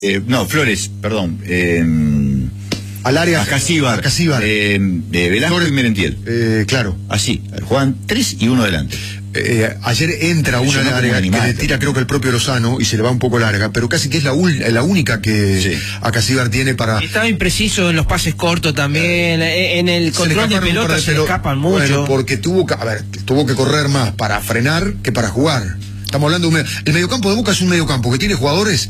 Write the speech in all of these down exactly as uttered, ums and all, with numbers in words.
Eh, no, Flores, perdón. Eh, Al área. Acasíbar. Acasíbar. Eh, de Velasco Flores, y Merentiel. Eh, claro. Así, juegan tres y uno adelante. Eh, ayer entra Eso una no larga como que animal, le tira, creo que el propio Lozano, y se le va un poco larga, pero casi que es la, la única que sí. Acasíbar tiene para... Estaba impreciso en los pases cortos también, eh, en el control de pelota se le escapan mucho. Bueno, porque tuvo que, a ver, tuvo que correr más para frenar que para jugar. Estamos hablando de un medio... El mediocampo de Boca es un mediocampo que tiene jugadores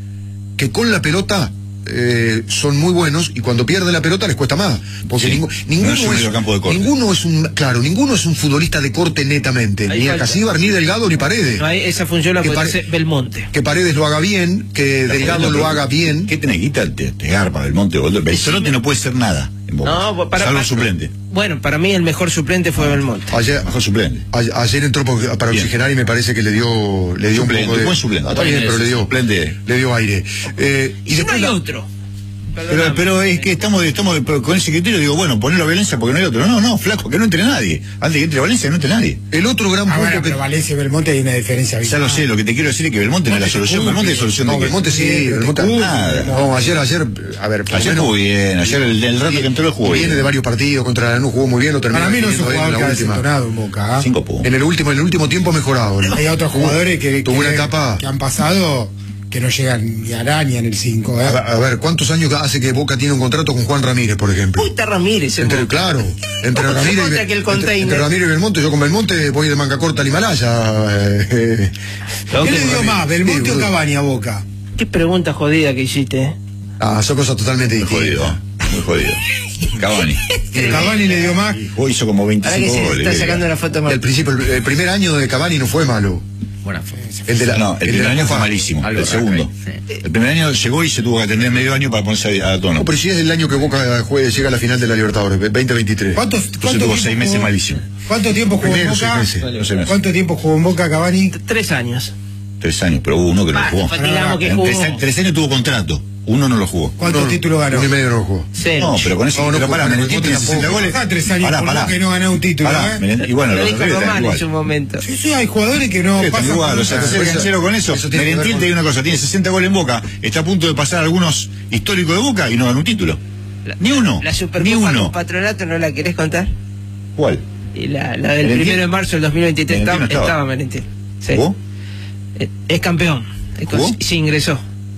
que con la pelota eh, son muy buenos, y cuando pierde la pelota les cuesta más, porque sí. ningu ninguno, no es, es, ninguno es un claro ninguno es un futbolista de corte netamente. Ahí ni Acasíbar, ni Delgado, ni Paredes. No, esa función la que puede hacer Belmonte. Que Paredes lo haga bien, que la Delgado lo haga bien. ¿Qué tenés? Te, te, te garpa Belmonte, boludo. Belmonte no puede ser nada en Boca. No, para, salvo para, suplente. Bueno, para mí el mejor suplente fue Belmonte. Ayer, mejor suplente. A, ayer entró para bien. oxigenar, y me parece que le dio le dio suplente, un poco de... buen suplente. Está bien, pero le dio, suplente. le dio aire. Eh, y, y después no hay la... otro. Pero, pero es que estamos, estamos con ese criterio, digo, bueno, ponerlo a Valencia porque no hay otro. No, no, flaco, que no entre nadie. Antes que entre Valencia, no entre nadie. El otro gran ah, punto bueno, que... pero Valencia y Belmonte hay una diferencia. Ya lo sé, lo que te quiero decir es que Belmonte no es la solución. Belmonte es solución. No, Belmonte sí, Belmonte nada. No, ayer, ayer, a ver, ayer jugó bien, ayer el, el rato que entró el juego. Viene de varios partidos, contra la Lanús jugó muy bien, lo terminó. Para mí no es un jugador que ha desentonado en Boca. Cinco puntos. En el último, en el último tiempo ha mejorado. Hay otros jugadores que, tuvo una etapa que han pasado que no llegan ni a araña en el cinco. ¿eh? A, a ver, ¿cuántos años hace que Boca tiene un contrato con Juan Ramírez, por ejemplo? Puta Ramírez. Entre, claro, entre Ramírez, y, entre, entre Ramírez y Belmonte, yo con Belmonte voy de manga corta al Himalaya. Eh, ¿Qué le dio más, Belmonte o Cavani a Boca? Qué pregunta jodida que hiciste. Ah, son cosas totalmente distintas. Muy jodido, muy jodido. Cavani. Cavani le dio más. Hoy hizo como veinticinco goles. Está sacando la foto más. El principio, el, el primer año de Cavani no fue malo. Bueno, el de la, no, el, el primer año fue malísimo. El segundo. Sí. El primer año llegó y se tuvo que atender medio año para ponerse a, a tono. No, pero si es el año que Boca juegue, llega a la final de la Libertadores, veinte veintitrés. ¿Cuántos, Entonces tuvo seis meses jugó, malísimo. ¿Cuánto tiempo jugó en Boca? Seis meses. Seis meses. ¿Cuánto tiempo jugó en Boca Cavani? Tres años. Tres años, pero hubo uno que no bah, jugó. Ah, que jugó. Tres, tres años tuvo contrato. Uno no lo jugó. ¿Cuántos no, títulos ganó? Uno y medio no lo jugó. Cero. No, pero con eso no, no pero pará, Merentiel tiene sesenta goles. Ah, tres años pará, pará. que no ganó un título. Pará, ¿eh? Y bueno, lo lo dijo Román en su momento. Sí, sí, hay jugadores que no sí, pasan igual, o sea, te soy sincero con eso. eso Merentiel te digo una cosa, tiene sesenta goles en Boca, está a punto de pasar algunos históricos de Boca y no gana un título. La, ni uno. La Supercopa ni uno. con Patronato, ¿no la querés contar? ¿Cuál? Y la, la del primero de marzo del dos mil veintitrés estaba, no estaba. estaba Merentiel. Sí. ¿Jugó? Es, es campeón. ¿Jugó? Sí, ingresó.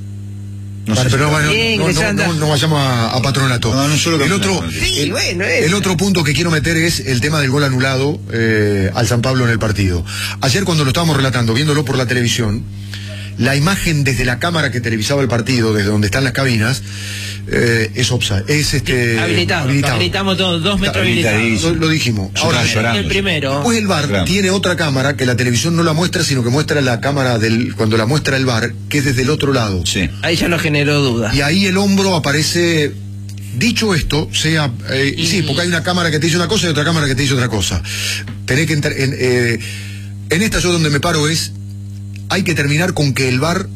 No, vale, pero no, bueno, no, no, no, no vayamos a, a Patronato. No, no solo el otro, sí, el, bueno, el otro punto que quiero meter es el tema del gol anulado eh, al San Pablo en el partido. Ayer cuando lo estábamos relatando, viéndolo por la televisión, la imagen desde la cámara que televisaba el partido, desde donde están las cabinas, eh, es offside, es este habilitado, habilitado. Habilitamos todos, dos metros habilitados. Lo, lo dijimos. Ahora, llorando, el primero. Después el V A R Claro. tiene otra cámara que la televisión no la muestra, sino que muestra la cámara del, cuando la muestra el V A R, que es desde el otro lado. Sí. Ahí ya no generó duda. Y ahí el hombro aparece. Dicho esto, sea, eh, y sí, porque hay una cámara que te dice una cosa y otra cámara que te dice otra cosa. Tenés que entrar en, eh, en esta yo donde me paro es, hay que terminar con que el V A R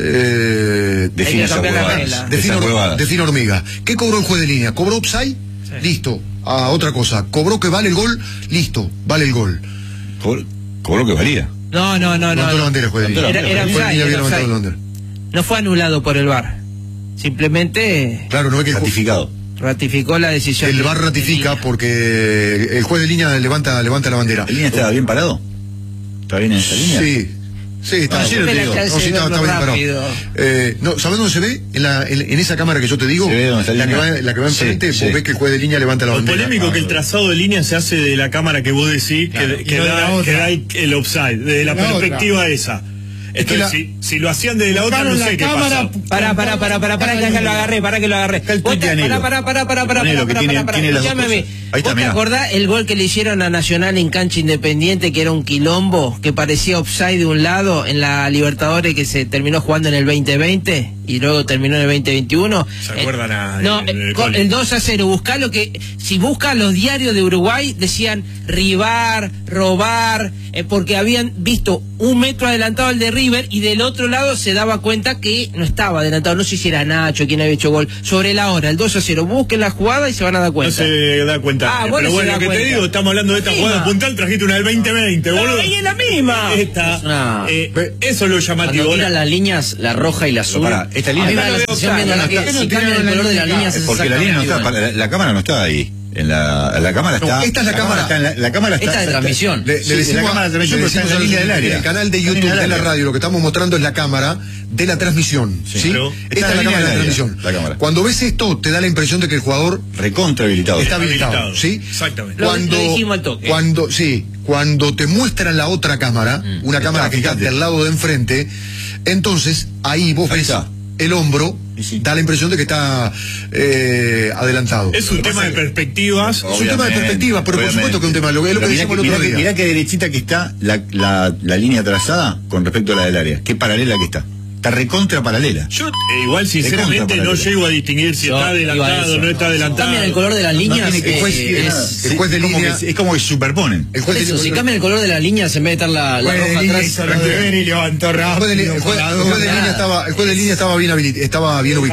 eh, define esa huevada. Define, define hormiga. ¿Qué cobró el juez de línea? ¿Cobró upside? Sí. Listo. Ah, otra cosa. ¿Cobró que vale el gol? Listo, vale el gol. ¿Cobró, cobró que valía? No, no, no, no. No, la bandera, el juez de línea. Era, era upside, era upside. No fue anulado por el V A R. Simplemente. Claro, no es que ratificado. Ratificó la decisión. El V A R ratifica porque el juez de línea levanta, levanta la bandera. ¿La línea estaba bien parado? ¿Está bien en esa línea? Sí. Sí, está, no, no, digo, no, sí, está, está bien parado. Eh, no, ¿sabes dónde se ve? En, la, en, en esa cámara que yo te digo, la, la, que va, la que va enfrente, sí, vos sí. ves que el juez de línea levanta la Lo bandera. polémico ah, que el trazado de línea se hace de la cámara que vos decís, claro, que, que, da, que da el offside, de la, la perspectiva otra. esa. Entonces, la, si, si lo hacían desde la otra, no sé qué pasa. Pará, pará, pará, pará, pará, que lo agarré, pará que lo agarré. Pará, pará, pará, pará, pará, pará, pará, pará, escúchame. ¿Vos te acordás el gol que le hicieron a Nacional en cancha Independiente, que era un quilombo, que parecía offside de un lado, en la Libertadores que se terminó jugando en el veinte veinte y luego terminó en el veinte veintiuno? ¿Se acuerdan a, No, el, el, el dos a cero, buscá lo que, si busca los diarios de Uruguay, decían ribar, robar, eh, porque habían visto un metro adelantado al de River y del otro lado se daba cuenta que no estaba adelantado, no sé si era Nacho quien había hecho gol, sobre la hora, el dos a cero, busquen la jugada y se van a dar cuenta. No se da cuenta. Ah, bueno, pero bueno, lo que cuenta. te digo, estamos hablando de esta la jugada puntal, trajiste una del veinte veinte, no, boludo. ahí es la misma. Esta, es una... eh, eso es lo llamativo. Cuando tiran las líneas, la roja y la azul, para, Esta A línea mí me da la no sensación viendo la que si cambian el color de la línea es porque la línea no está, exactamente para- la, la cámara no está ahí. En la, la cámara No, está. esta es la cámara. está en la, la cámara está. Esta de transmisión. Le, le Sí, decimos, la cámara de transmisión, le pero está en la decimos línea a los- del área. en el canal de La YouTube línea del de la área. radio, lo que estamos mostrando es la cámara de la transmisión. Sí, ¿sí? pero Esta está es la en la cámara de la línea del transmisión. área, la cámara. Cuando ves esto, te da la impresión de que el jugador Recontra habilitado. está habilitado. habilitado. ¿Sí? Exactamente. Lo- Cuando, lo dijimos al toque. Cuando, sí, cuando te muestran la otra cámara, una Está, cámara que está fíjate. del lado de enfrente, entonces ahí vos Ahí ves está. el hombro, Y sí. da la impresión de que está eh, adelantado. Es un tema de perspectivas. Es un tema de perspectiva, pero por Obviamente. supuesto que es un tema, lo que- es lo que Pero mirá decíamos el mirá otro que- día. Mirá que derechita que está la, la, la línea trazada con respecto a la del área. Qué paralela que está. Está recontra paralela. Yo eh, igual sinceramente contra no paralela. llego a distinguir si No, está iba a adelantado eso. o no está adelantado. Cambian el color de las líneas. tiene que- eh, juez- es- es- el juez de es como línea- que- es como que se superponen. El juez de- Eso, si cambian el color de las líneas en vez de estar la, la Juez de roja línea atrás. hizo los deberes y levantó el juez de li- rápido. el juez- con la el juez de duda. línea estaba, el juez de línea estaba bien habili- estaba bien ubicado.